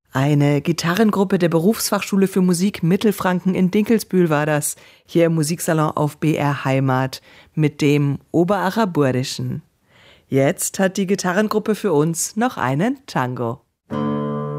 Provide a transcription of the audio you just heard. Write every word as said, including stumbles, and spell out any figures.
Eine Gitarrengruppe der Berufsfachschule für Musik Mittelfranken in Dinkelsbühl war das, hier im Musiksalon auf B R Heimat mit dem Oberacher Burdischen. Jetzt hat die Gitarrengruppe für uns noch einen Tango.